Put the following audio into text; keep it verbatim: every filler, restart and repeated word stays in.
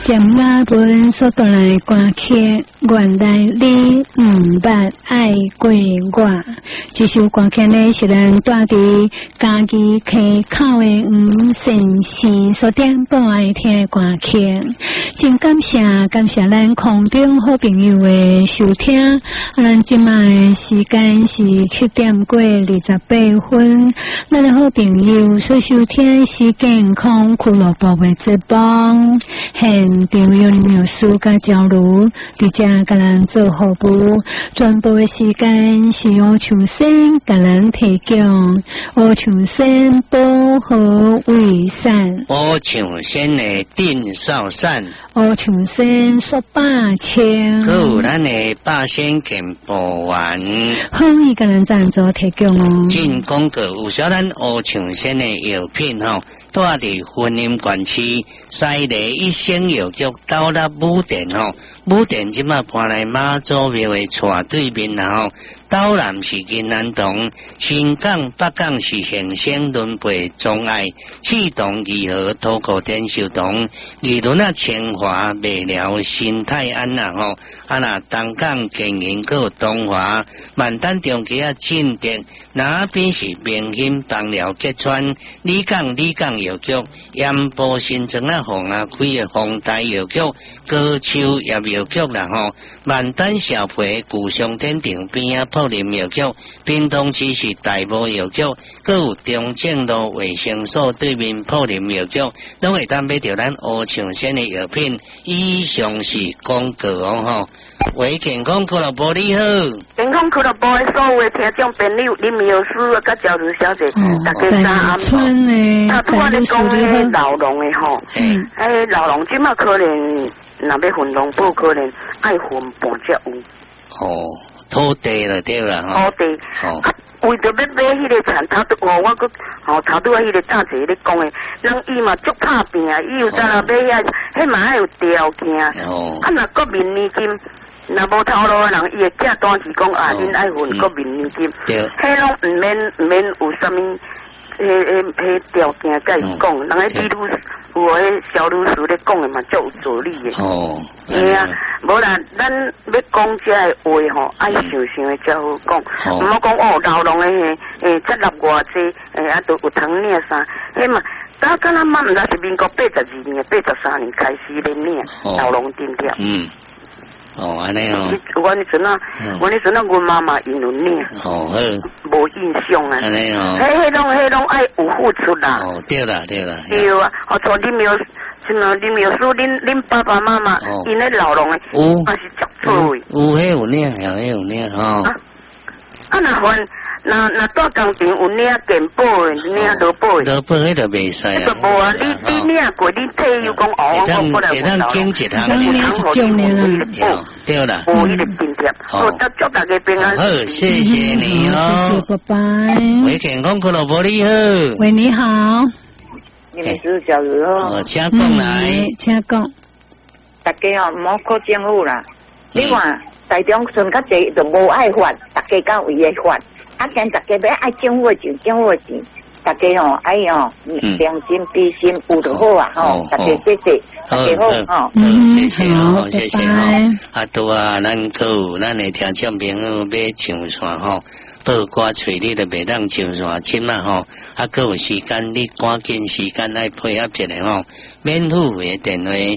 占雅文所带来歌曲，原来你毋捌爱过我。这首歌曲呢是咱住伫家己溪口的吴先生所点播爱听的歌曲。真感谢感谢咱空中好朋友的收听。啊，咱今麦时间是七点过二十八分。咱的好朋友所收听是健康俱乐部的节目。现场有描述甲交流，伫遮甲咱做服务，全部的时间是由长生甲咱提供，由长生保和卫生， 由长生的定少善， 由长生说百千， 还有咱的百仙健保丸， 好伊甲咱赞助提供哦。 进广告有小咱由长生的药品吼。住伫婚姻关区，西里一生药局到达武店吼，武店即马搬来妈祖庙的厝对面啦吼。岛南是金南洞，新港北港是行星轮回障碍，启动二号土库天寿堂，二轮啊清华未了心态安啦吼，啊那东港建营个东华，万丹中街啊进店，那边是明兴帮寮吉川，李港李港药局，盐埔新庄啊红啊开的红台药局，高秋叶药局啦吼，万丹小培古上天顶边啊破林药局，屏东市是大埔药局，还有中正路卫生所对面破林药局，拢会当买到咱乌长生的药品。以上是广告哦吼。为健康俱乐部你好， 健康俱乐部的所有的听众朋友，林苗师甲赵如小姐，大家早安。 村的， 他拄仔咧讲迄老农的吼，哎，老农即马可能若要分农保，可能爱分半才有。 哦，土地了对啦吼。 土地。哦。为着要买迄个田，头拄哦，我佮吼头拄仔迄个早一咧讲的，人伊嘛足拍拼啊，伊有在那买遐，迄嘛爱有条件。哦。啊，若国民年金。若无头路的人，伊会寄单去讲啊，恁爱分国民年金，迄拢毋免毋免有啥物，迄迄迄条件甲伊讲，人迄李律有迄小律师咧讲的嘛，足有道理的。哦，嘿啊，无啦，咱要讲遮个话吼，爱想想的才好讲，毋好讲哦，老农的嘿，诶，出入偌济，诶，啊，都有通领啥，迄嘛。咱敢若嘛毋知是民国八十二年、八十三年开始咧领老农津贴。嗯。 哦，安尼哦。 我那阵啊，我那阵啊，阮妈妈因有领。 哦，好。 无印象啊。安尼哦。迄迄拢迄拢爱有付出啦。 哦，对啦对啦。 对啊，我从你苗，什么你苗叔，恁恁爸爸妈妈，因咧老农诶， 有， 也是足做诶。 有迄有领，有迄有领吼。啊， 啊那还。那那大工程有领健保的，领劳保的。 劳保迄个袂使啊。 迄个无啊，你你领过，你退休讲哦，我过来会当经一趟， 领一种了。对啦。 有迄个津贴。好，祝祝大家平安。 好，谢谢你哦。 谢谢，拜拜。 为健康俱乐部你好。 喂，你好。 你们是小如哦。 哦，请讲来。 请讲。 大家哦，唔好靠政府啦。你看台中村较济就无爱发，大家讲为爱发。啊！现大家要爱政府的钱，政府的钱，大家哦，哎哦，良心、悲心有就好啊！吼，大家谢谢，大家好哦。 嗯，谢谢哦，谢谢哦。啊，拄啊，咱各有咱的听众朋友要上线吼，报歌找你就袂当上线，请嘛吼。啊，各有时间你赶紧时间来配合一下吼，免付费的电话。